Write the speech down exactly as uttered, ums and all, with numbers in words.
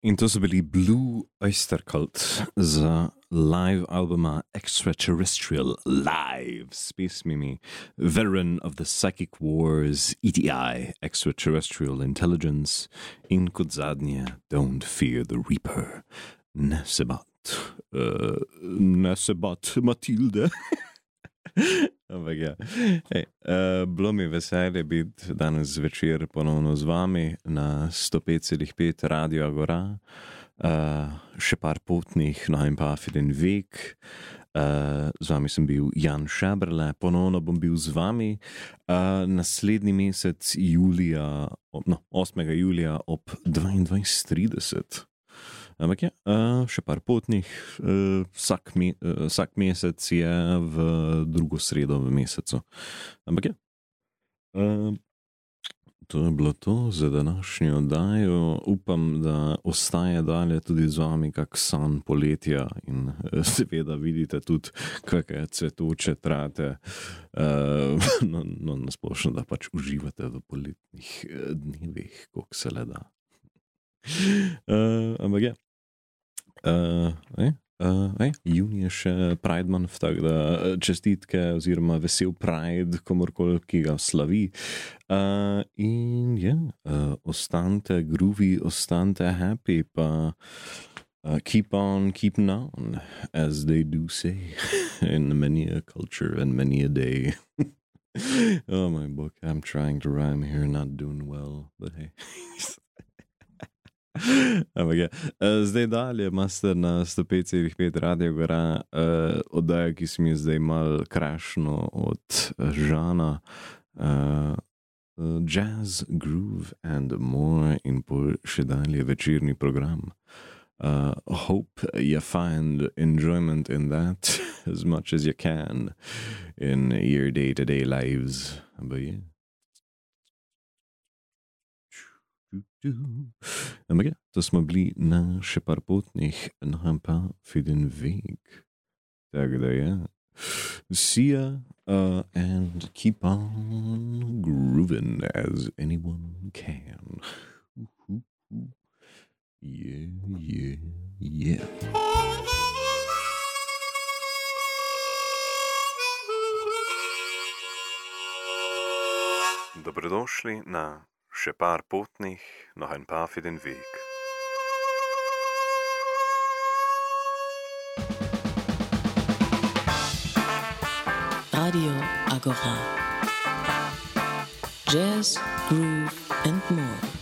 In to so bili Blue Oyster Cult z live albuma Extraterrestrial Live s pesmimi Veteran of the Psychic Wars, E T I, Extraterrestrial Intelligence in kot zadnje Don't Fear the Reaper. Ne se bat, uh, ne se bat, Matilde. Ampak ja, hey, uh, bilo mi veselje biti danes večer ponovno z vami na sto pet celih pet Radio Agora, uh, še par potnih, no in pa Fidin Vek. Uh, z vami sem bil Jan Šaberle, ponovno bom bil z vami uh, naslednji mesec julija, no, osmega julija ob dvaindvajset trideset. Ampak ja, uh, še par potnih, uh, vsak, me, uh, vsak mesec je v drugo sredo v mesecu. Ampak ja, uh, to je bilo to za današnjo oddajo. Upam, da ostaje dalje tudi z vami kak san poletja in uh, seveda vidite tudi kakšne cvetoče trate, uh, no, no nasplošno, da pač uživate v poletnih uh, dnevih, koliko se le da. Uh, ampak ja, uh, eh, uh, eh, juni je še Pride Month, tako da čestitke oziroma vesel Pride komorkoli, ki ga slavi. Uh, in ja, uh, ostanite groovy, ostanite happy, pa uh, keep on keeping on, as they do say in many a culture and many a day. Oh my book, I'm trying to rhyme here, not doing well, but hey. Ampak ja, zdaj dalje imate na sto pet celih pet Radio Agora uh, oddajo, ki se mi je zdaj malo krašno od Žana, uh, Jazz, Groove and More in pol še dalje večerni program. Uh, hope you find enjoyment in that as much as you can in your day-to-day lives. Ampak ja. Ampak ja, to smo bili na še par potnih, no in pa Fidin Vek. Tako da ja, see ya uh, and keep on grooving as anyone can. Yeah, yeah, yeah. Dobrodošli na še par potnih, no in pa Fidin Vek. Radio Agora. Jazz, Groove and More.